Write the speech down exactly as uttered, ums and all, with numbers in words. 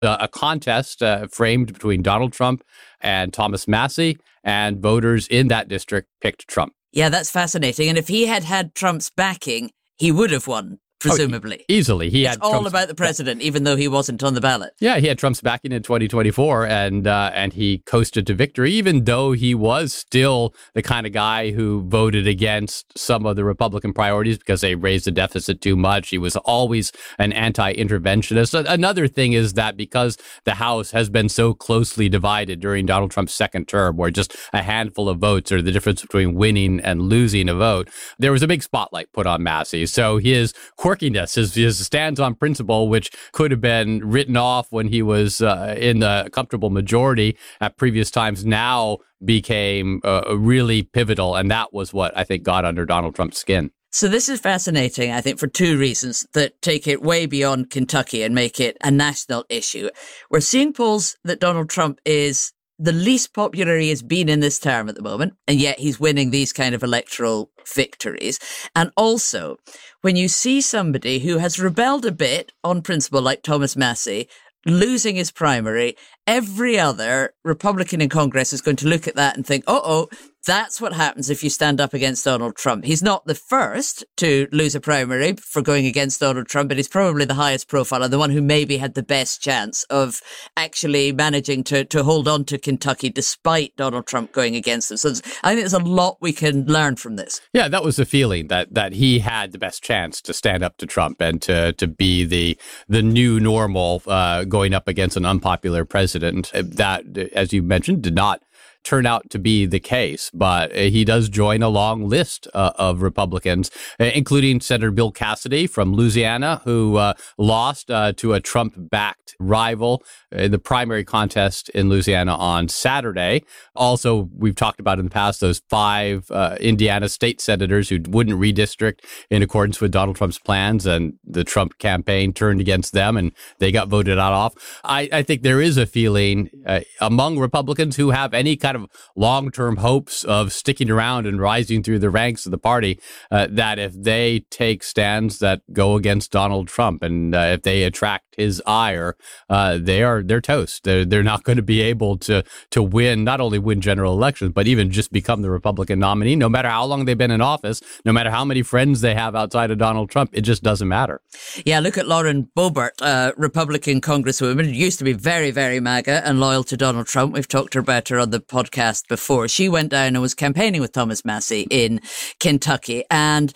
uh, a contest uh, framed between Donald Trump and Thomas Massie, and voters in that district picked Trump. Yeah, that's fascinating. And if he had had Trump's backing, he would have won, presumably. Oh, easily. He it's had all Trump's, about the president, even though he wasn't on the ballot. Yeah, he had Trump's backing in twenty twenty-four, and uh, and he coasted to victory, even though he was still the kind of guy who voted against some of the Republican priorities because they raised the deficit too much. He was always an anti-interventionist. Another thing is that because the House has been so closely divided during Donald Trump's second term, where just a handful of votes are the difference between winning and losing a vote, there was a big spotlight put on Massie. So his quirkiness, his, his stands on principle, which could have been written off when he was uh, in the comfortable majority at previous times, now became uh, really pivotal. And that was what I think got under Donald Trump's skin. So this is fascinating, I think, for two reasons that take it way beyond Kentucky and make it a national issue. We're seeing polls that Donald Trump is the least popular he has been in this term at the moment, and yet he's winning these kind of electoral victories. And also, when you see somebody who has rebelled a bit on principle, like Thomas Massie, losing his primary, every other Republican in Congress is going to look at that and think, uh-oh, that's what happens if you stand up against Donald Trump. He's not the first to lose a primary for going against Donald Trump, but he's probably the highest profile and the one who maybe had the best chance of actually managing to, to hold on to Kentucky despite Donald Trump going against him. So I think there's a lot we can learn from this. Yeah, that was the feeling, that that he had the best chance to stand up to Trump and to to be the the new normal uh, going up against an unpopular president. That, as you mentioned, did not turn out to be the case, but he does join a long list uh, of Republicans, including Senator Bill Cassidy from Louisiana, who uh, lost uh, to a Trump-backed rival in the primary contest in Louisiana on Saturday. Also, we've talked about in the past those five uh, Indiana state senators who wouldn't redistrict in accordance with Donald Trump's plans, and the Trump campaign turned against them, and they got voted out off. I, I think there is a feeling uh, among Republicans who have any kind of long-term hopes of sticking around and rising through the ranks of the party, uh, that if they take stands that go against Donald Trump, and uh, if they attract his ire, uh, they are they're toast. They're they're not going to be able to to win, not only win general elections, but even just become the Republican nominee. No matter how long they've been in office, no matter how many friends they have outside of Donald Trump, it just doesn't matter. Yeah, look at Lauren Boebert, uh, Republican Congresswoman, used to be very, very MAGA and loyal to Donald Trump. We've talked about her on the podcast before. She went down and was campaigning with Thomas Massie in Kentucky, and